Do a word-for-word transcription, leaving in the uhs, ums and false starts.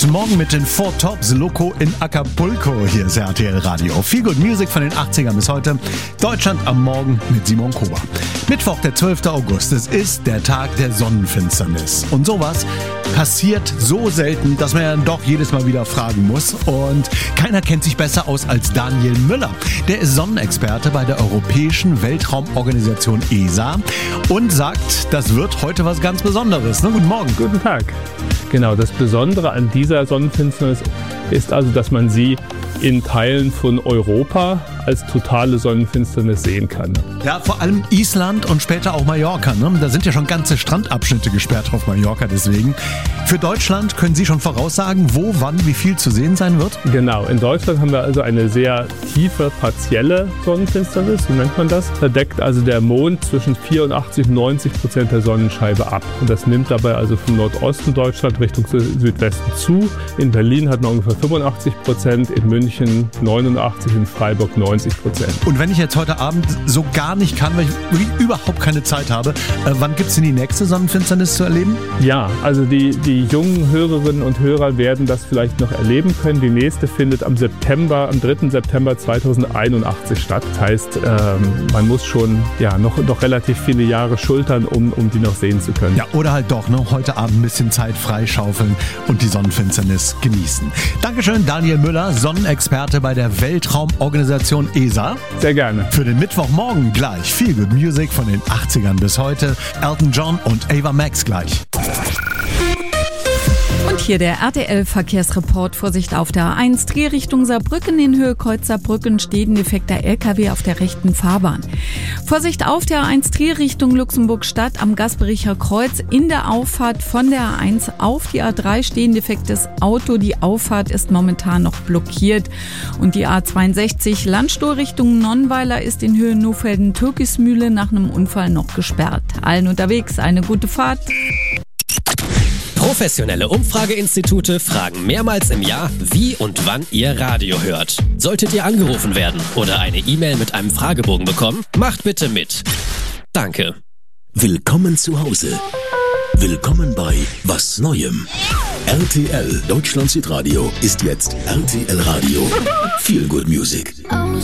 Guten Morgen mit den Four Tops, Loco in Acapulco. Hier ist R T L Radio. Feel Good Music von den achtzigern bis heute. Deutschland am Morgen mit Simon Kober. Mittwoch, der zwölfter August. Es ist der Tag der Sonnenfinsternis. Und sowas passiert so selten, dass man ja doch jedes Mal wieder fragen muss. Und keiner kennt sich besser aus als Daniel Müller. Der ist Sonnenexperte bei der Europäischen Weltraumorganisation E S A und sagt, das wird heute was ganz Besonderes. Na, guten Morgen. Guten Tag. Genau, das Besondere an dieser Sonnenfinsternis ist also, dass man sie in Teilen von Europa als totale Sonnenfinsternis sehen kann. Ja, vor allem Island und später auch Mallorca. Ne? Da sind ja schon ganze Strandabschnitte gesperrt auf Mallorca deswegen. Für Deutschland können Sie schon voraussagen, wo, wann, wie viel zu sehen sein wird? Genau, in Deutschland haben wir also eine sehr tiefe, partielle Sonnenfinsternis, so nennt man das. Da deckt also der Mond zwischen vierundachtzig und neunzig Prozent der Sonnenscheibe ab. Und das nimmt dabei also vom Nordosten Deutschland Richtung Südwesten zu. In Berlin hat man ungefähr fünfundachtzig Prozent, in München neunundachtzig, in Freiburg neunzig Prozent. Und wenn ich jetzt heute Abend so gar nicht kann, weil ich wirklich überhaupt keine Zeit habe, äh, wann gibt es denn die nächste Sonnenfinsternis zu erleben? Ja, also die, die jungen Hörerinnen und Hörer werden das vielleicht noch erleben können. Die nächste findet am September, am dritten September zweitausendeinundachtzig statt. Das heißt, ähm, man muss schon ja, noch, noch relativ viele Jahre schultern, um, um die noch sehen zu können. Ja, oder halt doch ne, heute Abend ein bisschen Zeit freischaufeln und die Sonnenfinsternis genießen. Dankeschön, Daniel Müller, Sonnenexperte bei der Weltraumorganisation E S A. Sehr gerne. Für den Mittwochmorgen gleich Feel Good Music von den achtzigern bis heute. Elton John und Ava Max gleich. Und hier der R T L-Verkehrsreport. Vorsicht auf der A eins, Drehrichtung Saarbrücken, in Höhe Kreuz Saarbrücken steht ein defekter L K W auf der rechten Fahrbahn. Vorsicht auf der A eins, Drehrichtung Luxemburg-Stadt am Gaspericher Kreuz. In der Auffahrt von der A eins auf die A drei steht ein defektes Auto. Die Auffahrt ist momentan noch blockiert. Und die A zweiundsechzig, Landstuhl Richtung Nonnweiler, ist in Höhe Nohfelden-Türkismühle nach einem Unfall noch gesperrt. Allen unterwegs eine gute Fahrt. Professionelle Umfrageinstitute fragen mehrmals im Jahr, wie und wann ihr Radio hört. Solltet ihr angerufen werden oder eine E-Mail mit einem Fragebogen bekommen, macht bitte mit. Danke. Willkommen zu Hause. Willkommen bei Was Neuem. R T L Deutschland Südradio ist jetzt R T L Radio. Feel Good Music.